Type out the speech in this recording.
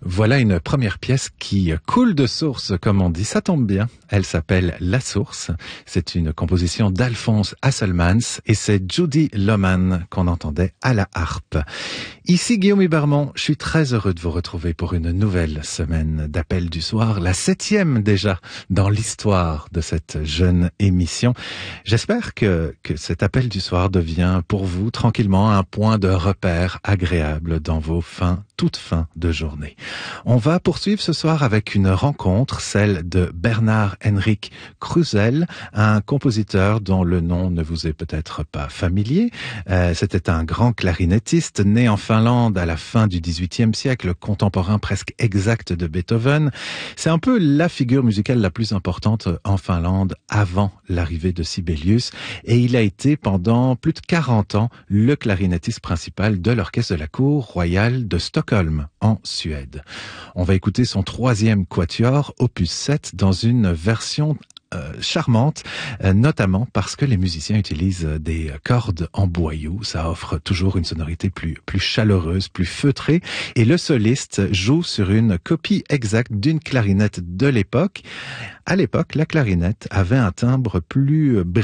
Voilà une première pièce qui coule de source, comme on dit. Ça tombe bien. Elle s'appelle La Source. C'est une composition d'Alphonse Hasselmans et c'est Judy Loman qu'on entendait à la harpe. Ici Guillaume Hubermont, je suis très heureux de vous retrouver pour une nouvelle semaine d'appel du soir, la 7e déjà dans l'histoire de cette jeune émission. J'espère que cet appel du soir devient pour vous tranquillement un point de repère agréable dans vos toutes fins de journée. On va poursuivre ce soir avec une rencontre, celle de Bernard Henrik Krusell, un compositeur dont le nom ne vous est peut-être pas familier. C'était un grand clarinettiste né en Finlande à la fin du XVIIIe siècle, contemporain presque exact de Beethoven. C'est un peu la figure musicale la plus importante en Finlande avant l'arrivée de Sibelius et il a été pendant plus de 40 ans le clarinettiste principal de l'orchestre de la cour royale de Stockholm en Suède. On va écouter son 3e quatuor, opus 7, dans une version charmante, notamment parce que les musiciens utilisent des cordes en boyau. Ça offre toujours une sonorité plus chaleureuse, plus feutrée. Et le soliste joue sur une copie exacte d'une clarinette de l'époque. À l'époque, la clarinette avait un timbre plus